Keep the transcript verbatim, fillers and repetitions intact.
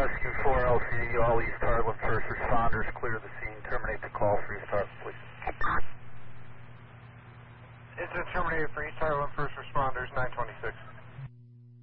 Rescue four L C, all East Harlem first responders, clear the scene, terminate the call for East Harlem, please. Incident terminated for East Harlem first responders, nine twenty-six.